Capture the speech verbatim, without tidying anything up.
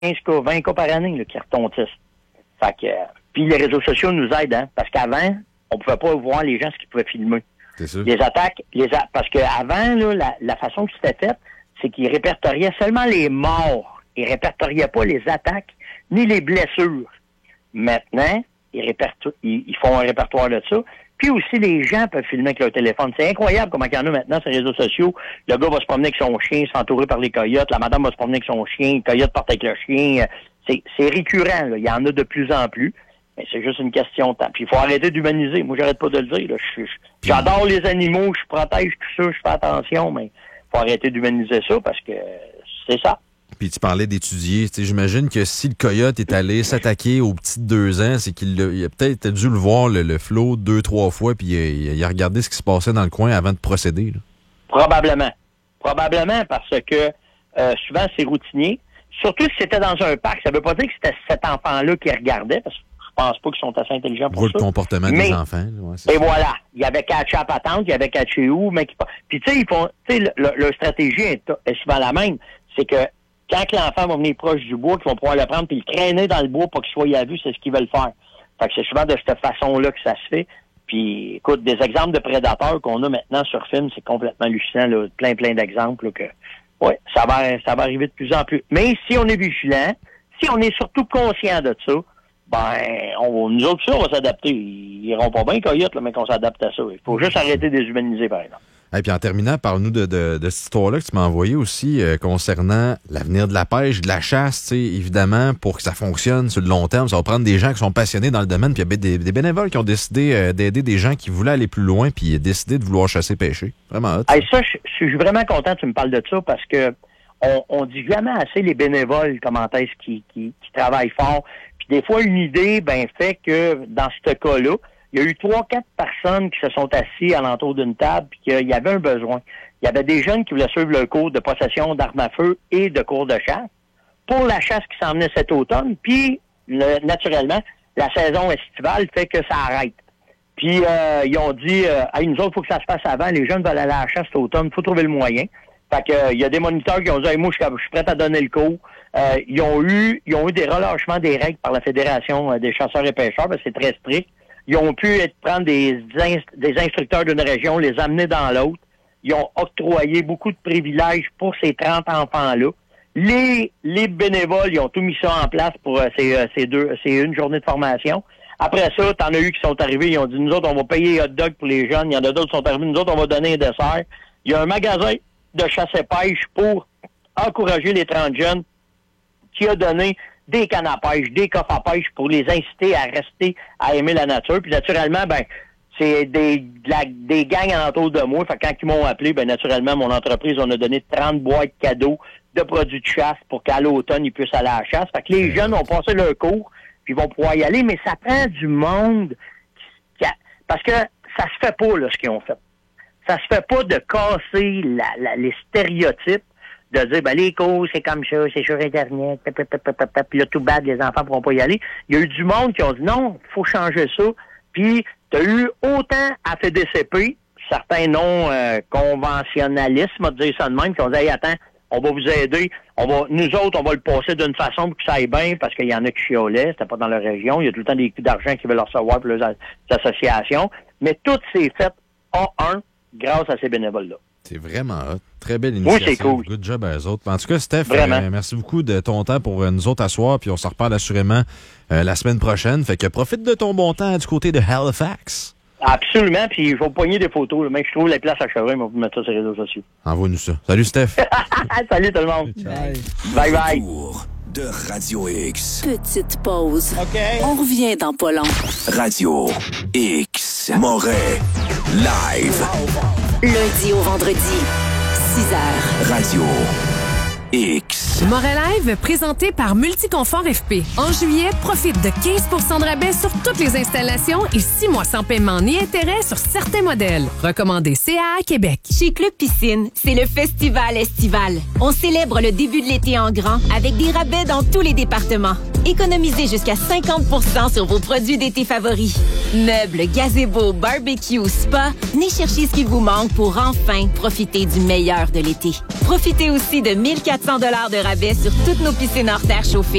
quinze cas, vingt cas par année là, qui retontissent. Fait que, puis les réseaux sociaux nous aident, hein, parce qu'avant, on pouvait pas voir les gens ce qu'ils pouvaient filmer. C'est sûr. Les attaques, les a- parce qu'avant, là, la, la façon que c'était fait, c'est qu'ils répertoriaient seulement les morts. Ils répertoriaient pas les attaques ni les blessures. Maintenant, ils, réperto- ils, ils font un répertoire de ça. Puis aussi, les gens peuvent filmer avec leur téléphone. C'est incroyable comment il y en a maintenant sur les réseaux sociaux. Le gars va se promener avec son chien, s'entourer par les coyotes. La madame va se promener avec son chien. Le coyote part avec le chien. C'est, c'est récurrent, là. Il y en a de plus en plus. Mais c'est juste une question de temps. Puis il faut arrêter d'humaniser. Moi, j'arrête pas de le dire. Là. Je, je, j'adore les animaux, je protège tout ça, je fais attention, mais il faut arrêter d'humaniser ça parce que c'est ça. Puis tu parlais d'étudier. Tu sais, j'imagine que si le coyote est allé s'attaquer aux petits de deux ans, c'est qu'il a, il a peut-être dû le voir, le, le flot, deux, trois fois, puis il a, il a regardé ce qui se passait dans le coin avant de procéder. Là. Probablement. Probablement parce que euh, souvent, c'est routinier. Surtout si c'était dans un parc. Ça veut pas dire que c'était cet enfant-là qui regardait, parce que je pense pas qu'ils sont assez intelligents pour Pour ça. le comportement mais, des enfants. Ouais, c'est et ça. voilà. Il y avait catché à patente, il y avait catché où, mais qui... Puis tu sais, ils font. Tu sais, le- le- leur stratégie est, est souvent la même. C'est que quand que l'enfant va venir proche du bois, qu'ils vont pouvoir le prendre puis le traîner dans le bois pour qu'il soit à vue, c'est ce qu'ils veulent faire. Fait que c'est souvent de cette façon-là que ça se fait. Puis, écoute, des exemples de prédateurs qu'on a maintenant sur film, c'est complètement hallucinant, là. Plein, plein d'exemples, là, que, ouais, ça va, ça va arriver de plus en plus. Mais si on est vigilant, si on est surtout conscient de ça, ben, on, nous autres, ça, on va s'adapter. Ils iront pas bien, coyotes, là, mais qu'on s'adapte à ça. Il faut juste arrêter de déshumaniser, par exemple. Et puis en terminant, parle-nous de, de, de cette histoire-là que tu m'as envoyée aussi euh, concernant l'avenir de la pêche, de la chasse. Tu sais, évidemment, pour que ça fonctionne sur le long terme, ça va prendre des gens qui sont passionnés dans le domaine. Puis il y a des, des bénévoles qui ont décidé euh, d'aider des gens qui voulaient aller plus loin puis décidé de vouloir chasser, pêcher. Vraiment hot. Hey, ça, je, je suis vraiment content que tu me parles de ça parce que on, on dit jamais assez les bénévoles comment est-ce qu'ils qui, qui travaillent fort. Puis des fois, une idée, ben, fait que dans ce cas-là, il y a eu trois, quatre personnes qui se sont assis alentour d'une table puis qu'il y avait un besoin. Il y avait des jeunes qui voulaient suivre le cours de possession d'armes à feu et de cours de chasse pour la chasse qui s'en venait cet automne. Puis, le, naturellement, la saison estivale fait que ça arrête. Puis, euh, ils ont dit, euh, hey, nous autres, il faut que ça se fasse avant. Les jeunes veulent aller à la chasse cet automne. Il faut trouver le moyen. Fait que, euh, il y a des moniteurs qui ont dit, hey, moi, je suis prêt à donner le cours. Euh, ils ont eu, ils ont eu des relâchements des règles par la Fédération des chasseurs et pêcheurs, parce que c'est très strict. Ils ont pu être, prendre des, inst- des instructeurs d'une région, les amener dans l'autre. Ils ont octroyé beaucoup de privilèges pour ces trente enfants-là. Les, les bénévoles, ils ont tout mis ça en place pour euh, ces, euh, ces deux, c'est une journée de formation. Après ça, t'en as eu qui sont arrivés, ils ont dit, nous autres, on va payer les hot dogs pour les jeunes. Il y en a d'autres qui sont arrivés, nous autres, on va donner un dessert. Il y a un magasin de chasse et pêche pour encourager les trente jeunes qui a donné des cannes à pêche, des coffres à pêche pour les inciter à rester, à aimer la nature. Puis naturellement, ben, c'est des, de la, des gangs alentour de moi. Fait que quand ils m'ont appelé, ben, naturellement, mon entreprise, on a donné trente boîtes cadeaux de produits de chasse pour qu'à l'automne, ils puissent aller à la chasse. Fait que les jeunes ont passé leur cours, puis ils vont pouvoir y aller, mais ça prend du monde. Qui a, parce que ça se fait pas, là, ce qu'ils ont fait. Ça se fait pas de casser la, la, les stéréotypes, de dire, ben, les cours, c'est comme ça, c'est sur Internet, puis là, tout bad, les enfants pourront pas y aller. Il y a eu du monde qui ont dit, non, faut changer ça. Puis, tu as eu autant à F D C P, certains non-conventionnalistes, euh, on va dire ça de même, qui ont dit, hey, attends, on va vous aider, on va, nous autres, on va le passer d'une façon pour que ça aille bien, parce qu'il y en a qui chiolaient, c'était pas dans leur région, il y a tout le temps des coups d'argent qui veulent recevoir pour les associations, mais tout s'est fait A un grâce à ces bénévoles-là. C'est vraiment hot. Très belle initiative. Oui, c'est cool. Good job à eux autres. En tout cas, Steph, euh, merci beaucoup de ton temps pour nous autres à soir, puis on se reparle assurément euh, la semaine prochaine. Fait que profite de ton bon temps du côté de Halifax. Absolument, puis il faut poigner des photos. Là. Même je trouve les places à Chevron, on va vous mettre ça sur les réseaux sociaux. Envoie-nous ça. Salut, Steph. Salut tout le monde. Bye. Bye bye. Tour de Radio X. Petite pause. OK. On revient dans pas long. Radio X. Moret. Live. Lundi au vendredi, six heures. Radio X. Moret Live, présenté par Multiconfort F P. En juillet, profite de quinze pour cent de rabais sur toutes les installations et six mois sans paiement ni intérêt sur certains modèles. Recommandé C A A Québec. Chez Club Piscine, c'est le festival estival. On célèbre le début de l'été en grand avec des rabais dans tous les départements. Économisez jusqu'à cinquante pour cent sur vos produits d'été favoris. Meubles, gazebo, barbecue, spa, venez chercher ce qu'il vous manque pour enfin profiter du meilleur de l'été. Profitez aussi de mille quatre cents dollars de rabais sur toutes nos piscines hors terre chauffées.